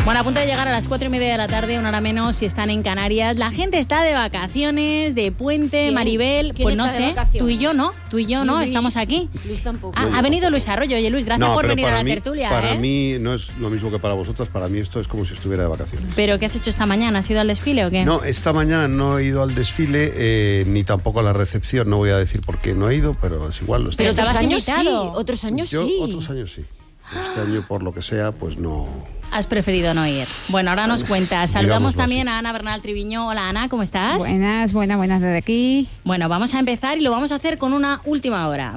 Bueno, a punto de llegar a las 4:30 de la tarde, una hora menos si están en Canarias. La gente está de vacaciones, de puente. ¿Quién? Maribel, pues no sé, tú y yo no, Luis, estamos aquí. Luis tampoco. Ha venido Luis Arroyo. Oye, Luis, gracias por venir a la tertulia. Para mí no es lo mismo que para vosotras, para mí esto es como si estuviera de vacaciones. ¿Pero qué has hecho esta mañana? ¿Has ido al desfile o qué? No, esta mañana no he ido al desfile, ni tampoco a la recepción, no voy a decir por qué no he ido, pero es igual. Pero estabas invitado. Otros años sí. Otros años sí. Este año, por lo que sea, pues no... Has preferido no ir. Bueno, ahora nos cuentas. Saludamos también a Ana Bernal Triviño. Hola, Ana, ¿cómo estás? Buenas desde aquí. Bueno, vamos a empezar y lo vamos a hacer con una última hora.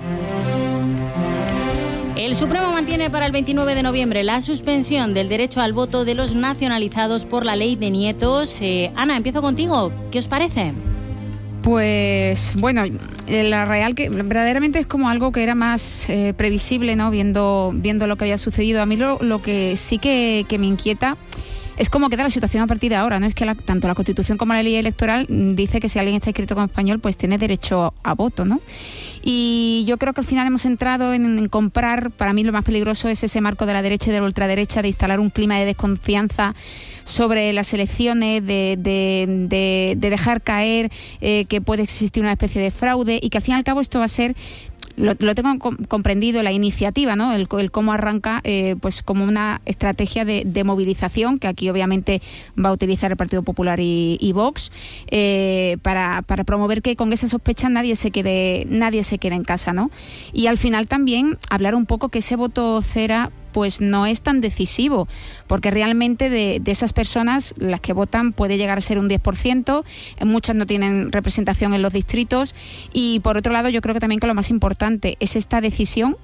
El Supremo mantiene para el 29 de noviembre la suspensión del derecho al voto de los nacionalizados por la ley de nietos. Ana, empiezo contigo. ¿Qué os parece? Pues bueno, la real que verdaderamente es como algo que era más previsible, ¿no? Viendo lo que había sucedido. A mí lo que sí que me inquieta es cómo queda la situación a partir de ahora, ¿no? Es que tanto la Constitución como la ley electoral dice que si alguien está inscrito como español, pues tiene derecho a voto, ¿no? Y yo creo que al final hemos entrado en comprar, para mí lo más peligroso es ese marco de la derecha y de la ultraderecha, de instalar un clima de desconfianza sobre las elecciones, de dejar caer que puede existir una especie de fraude y que al fin y al cabo esto va a ser... Lo tengo comprendido, la iniciativa, ¿no? El cómo arranca pues como una estrategia de movilización que aquí obviamente va a utilizar el Partido Popular y Vox para promover que con esa sospecha nadie se quede en casa, ¿no? Y al final también hablar un poco que ese voto cera pues no es tan decisivo, porque realmente de esas personas, las que votan puede llegar a ser un 10%, muchas no tienen representación en los distritos, y por otro lado yo creo que también que lo más importante es esta decisión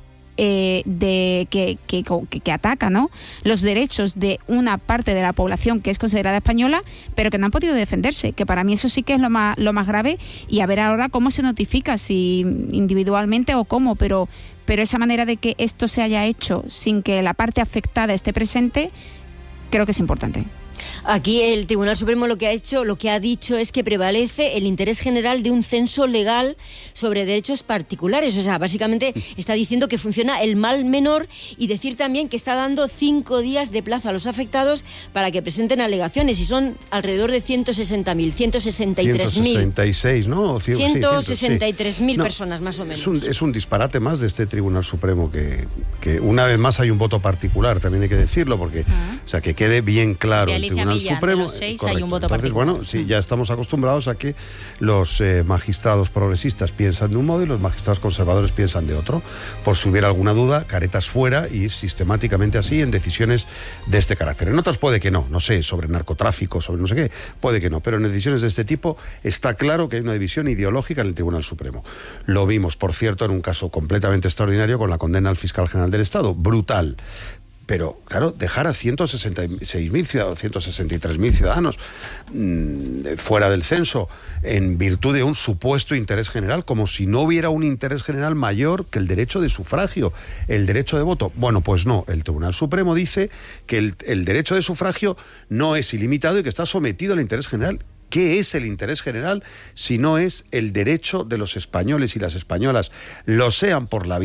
que ataca, ¿no?, los derechos de una parte de la población que es considerada española, pero que no han podido defenderse, que para mí eso sí que es lo más grave, y a ver ahora cómo se notifica, si individualmente o cómo, pero esa manera de que esto se haya hecho sin que la parte afectada esté presente, creo que es importante. Aquí el Tribunal Supremo lo que ha dicho es que prevalece el interés general de un censo legal sobre derechos particulares. O sea, básicamente está diciendo que funciona el mal menor, y decir también que está dando 5 días de plazo a los afectados para que presenten alegaciones, y son alrededor de 160.000, 163.000. 166, ¿no? 163.000 personas más o menos. Es un disparate más de este Tribunal Supremo que una vez más hay un voto particular, también hay que decirlo, porque o sea, que quede bien claro. El Tribunal Supremo, de los 6 hay un voto particular. Bueno, sí, ya estamos acostumbrados a que los magistrados progresistas piensan de un modo y los magistrados conservadores piensan de otro. Por si hubiera alguna duda, caretas fuera, y sistemáticamente así en decisiones de este carácter. En otras puede que no sé, sobre narcotráfico, sobre no sé qué, puede que no, pero en decisiones de este tipo está claro que hay una división ideológica en el Tribunal Supremo. Lo vimos, por cierto, en un caso completamente extraordinario con la condena al fiscal general del Estado, brutal. Pero, claro, dejar a 166.000 ciudadanos, 163.000 ciudadanos fuera del censo en virtud de un supuesto interés general, como si no hubiera un interés general mayor que el derecho de sufragio, el derecho de voto. Bueno, pues no, el Tribunal Supremo dice que el derecho de sufragio no es ilimitado y que está sometido al interés general. ¿Qué es el interés general si no es el derecho de los españoles y las españolas, lo sean por la